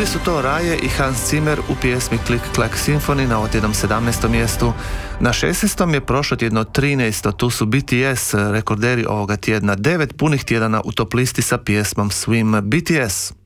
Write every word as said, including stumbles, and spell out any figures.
Bili su to Raje i Hans Zimmer u pjesmi Click Clack Symphony na otjednom sedamnaestom mjestu. Na šesnaestom je prošlo tjedno trinaesto, tu su B T S, rekorderi ovoga tjedna, devet punih tjedana u top listi sa pjesmom Swim. B T S.